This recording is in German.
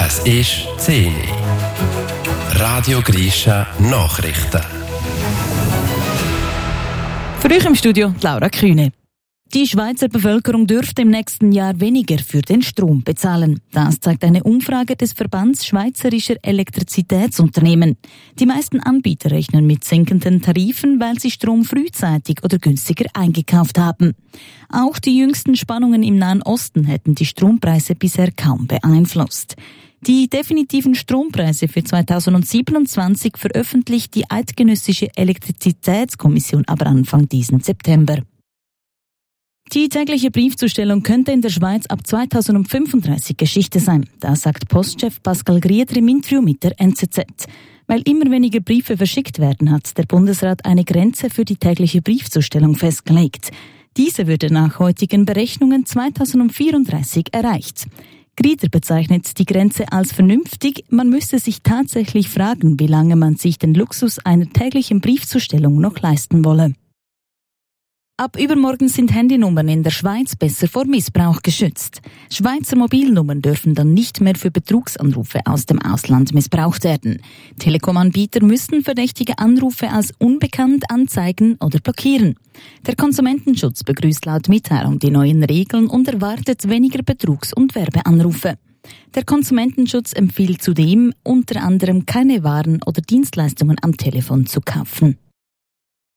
Es ist 10 Uhr. Radio Grisha Nachrichten. Für euch im Studio Laura Kühne. Die Schweizer Bevölkerung dürfte im nächsten Jahr weniger für den Strom bezahlen. Das zeigt eine Umfrage des Verbands Schweizerischer Elektrizitätsunternehmen. Die meisten Anbieter rechnen mit sinkenden Tarifen, weil sie Strom frühzeitig oder günstiger eingekauft haben. Auch die jüngsten Spannungen im Nahen Osten hätten die Strompreise bisher kaum beeinflusst. Die definitiven Strompreise für 2027 veröffentlicht die Eidgenössische Elektrizitätskommission aber Anfang diesen September. Die tägliche Briefzustellung könnte in der Schweiz ab 2035 Geschichte sein. Das sagt Postchef Pascal Grieder im Interview mit der NZZ. Weil immer weniger Briefe verschickt werden, hat der Bundesrat eine Grenze für die tägliche Briefzustellung festgelegt. Diese würde nach heutigen Berechnungen 2034 erreicht. Grieder bezeichnet die Grenze als vernünftig. Man müsste sich tatsächlich fragen, wie lange man sich den Luxus einer täglichen Briefzustellung noch leisten wolle. Ab übermorgen sind Handynummern in der Schweiz besser vor Missbrauch geschützt. Schweizer Mobilnummern dürfen dann nicht mehr für Betrugsanrufe aus dem Ausland missbraucht werden. Telekom-Anbieter müssen verdächtige Anrufe als unbekannt anzeigen oder blockieren. Der Konsumentenschutz begrüßt laut Mitteilung die neuen Regeln und erwartet weniger Betrugs- und Werbeanrufe. Der Konsumentenschutz empfiehlt zudem, unter anderem keine Waren oder Dienstleistungen am Telefon zu kaufen.